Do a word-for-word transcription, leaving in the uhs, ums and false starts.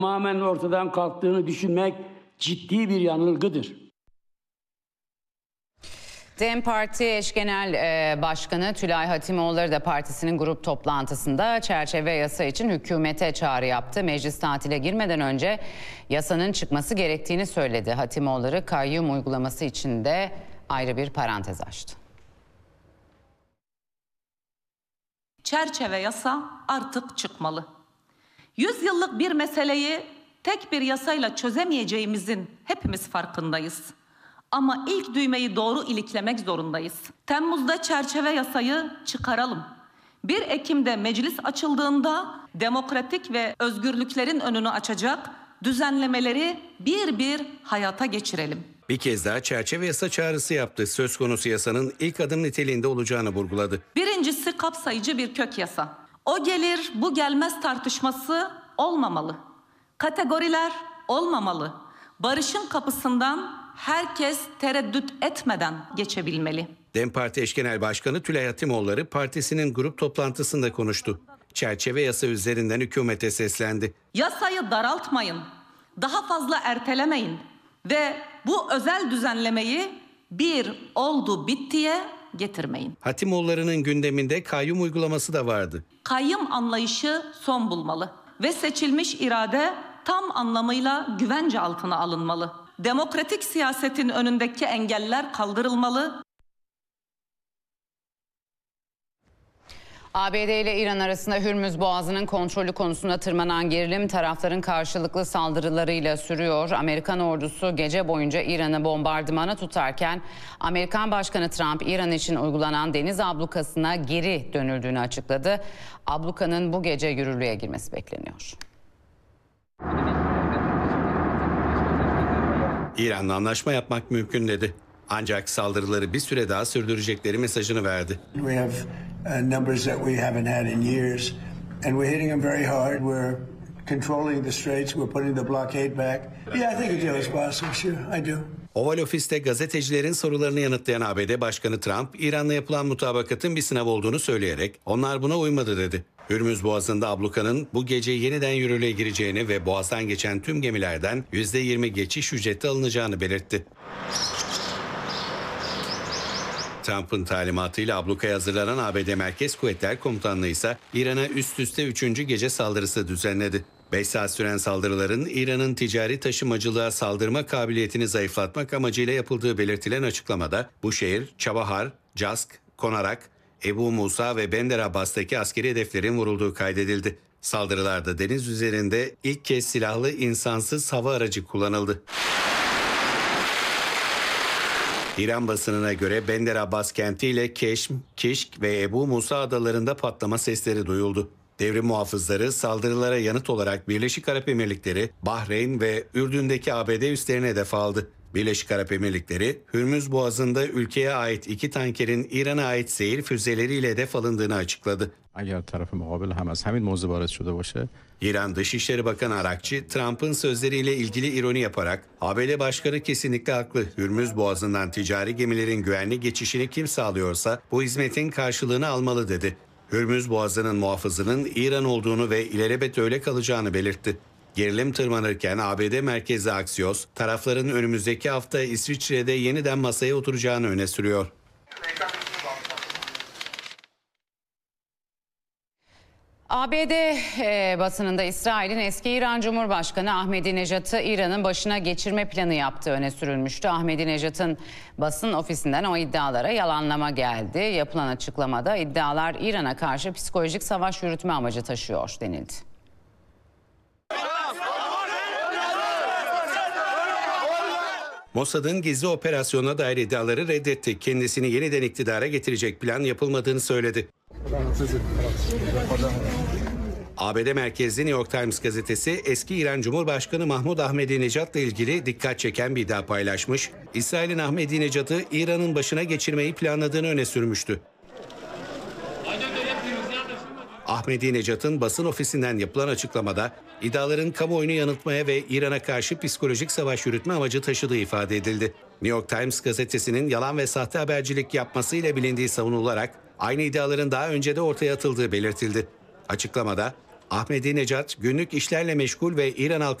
Tamamen ortadan kalktığını düşünmek ciddi bir yanılgıdır. DEM Parti eş genel e, başkanı Tülay Hatimoğulları da partisinin grup toplantısında çerçeve yasa için hükümete çağrı yaptı. Meclis tatile girmeden önce yasanın çıkması gerektiğini söyledi. Hatimoğulları kayyum uygulaması için de ayrı bir parantez açtı. Çerçeve yasa artık çıkmalı. Yüzyıllık bir meseleyi tek bir yasayla çözemeyeceğimizin hepimiz farkındayız. Ama ilk düğmeyi doğru iliklemek zorundayız. Temmuz'da çerçeve yasayı çıkaralım. bir Ekim'de meclis açıldığında demokratik ve özgürlüklerin önünü açacak düzenlemeleri bir bir hayata geçirelim. Bir kez daha çerçeve yasa çağrısı yaptı. Söz konusu yasanın ilk adım niteliğinde olacağını vurguladı. Birincisi kapsayıcı bir kök yasa. O gelir bu gelmez tartışması olmamalı. Kategoriler olmamalı. Barışın kapısından herkes tereddüt etmeden geçebilmeli. DEM Parti eş genel başkanı Tülay Hatimoğulları partisinin grup toplantısında konuştu. Çerçeve yasa üzerinden hükümete seslendi. Yasayı daraltmayın, daha fazla ertelemeyin ve bu özel düzenlemeyi bir oldu bittiye getirmeyin. Hatimoğulları'nın gündeminde kayyum uygulaması da vardı. Kayyum anlayışı son bulmalı ve seçilmiş irade tam anlamıyla güvence altına alınmalı. Demokratik siyasetin önündeki engeller kaldırılmalı. A B D ile İran arasında Hürmüz Boğazı'nın kontrolü konusunda tırmanan gerilim tarafların karşılıklı saldırılarıyla sürüyor. Amerikan ordusu gece boyunca İran'ı bombardımana tutarken Amerikan Başkanı Trump İran için uygulanan deniz ablukasına geri dönüldüğünü açıkladı. Ablukanın bu gece yürürlüğe girmesi bekleniyor. İran'la anlaşma yapmak mümkün dedi. Ancak saldırıları bir süre daha sürdürecekleri mesajını verdi. We have uh, numbers that we haven't had in years, and we're hitting them very hard. We're controlling the straits. We're putting the blockade back. Yeah, I think a deal is possible. Sure, I do. Oval Ofis'te gazetecilerin sorularını yanıtlayan A B D Başkanı Trump, İran'la yapılan mutabakatın bir sınav olduğunu söyleyerek onlar buna uymadı dedi. Hürmüz Boğazı'nda ablukanın bu gece yeniden yürürlüğe gireceğini ve boğazdan geçen tüm gemilerden yüzde yirmi geçiş ücreti alınacağını belirtti. Trump'ın talimatıyla ablukaya hazırlanan A B D Merkez Kuvvetler Komutanlığı ise İran'a üst üste üçüncü gece saldırısı düzenledi. beş saat süren saldırıların İran'ın ticari taşımacılığa saldırma kabiliyetini zayıflatmak amacıyla yapıldığı belirtilen açıklamada bu şehir Çabahar, Cask, Konarak, Ebu Musa ve Bender Abbas'taki askeri hedeflerin vurulduğu kaydedildi. Saldırılarda deniz üzerinde ilk kez silahlı insansız hava aracı kullanıldı. İran basınına göre Bender Abbas kenti ile Keşm, Kişk ve Ebu Musa adalarında patlama sesleri duyuldu. Devrim muhafızları saldırılara yanıt olarak Birleşik Arap Emirlikleri, Bahreyn ve Ürdün'deki A B D üslerine hedef aldı. Birleşik Arap Emirlikleri, Hürmüz Boğazı'nda ülkeye ait iki tankerin İran'a ait seyir füzeleriyle hedef alındığını açıkladı. İran Dışişleri Bakanı Arakçı, Trump'ın sözleriyle ilgili ironi yaparak A B D Başkanı kesinlikle haklı. Hürmüz Boğazı'ndan ticari gemilerin güvenli geçişini kim sağlıyorsa bu hizmetin karşılığını almalı dedi. Hürmüz Boğazı'nın muhafızının İran olduğunu ve ilelebet öyle kalacağını belirtti. Gerilim tırmanırken A B D merkezli Axios, tarafların önümüzdeki hafta İsviçre'de yeniden masaya oturacağını öne sürüyor. A B D e, basınında İsrail'in eski İran Cumhurbaşkanı Ahmadinejad'ı İran'ın başına geçirme planı yaptığı öne sürülmüştü. Ahmadinejad'ın basın ofisinden o iddialara yalanlama geldi. Yapılan açıklamada iddialar İran'a karşı psikolojik savaş yürütme amacı taşıyor denildi. Mossad'ın gizli operasyona dair iddiaları reddetti. Kendisini yeniden iktidara getirecek plan yapılmadığını söyledi. A B D merkezli New York Times gazetesi eski İran Cumhurbaşkanı Mahmud Ahmadinejad'la ilgili dikkat çeken bir iddia paylaşmış. İsrail'in Ahmadinejad'ı İran'ın başına geçirmeyi planladığını öne sürmüştü. Ahmadinejad'ın basın ofisinden yapılan açıklamada iddiaların kamuoyunu yanıltmaya ve İran'a karşı psikolojik savaş yürütme amacı taşıdığı ifade edildi. New York Times gazetesinin yalan ve sahte habercilik yapmasıyla bilindiği savunularak aynı iddiaların daha önce de ortaya atıldığı belirtildi. Açıklamada Ahmedinejad günlük işlerle meşgul ve İran halkı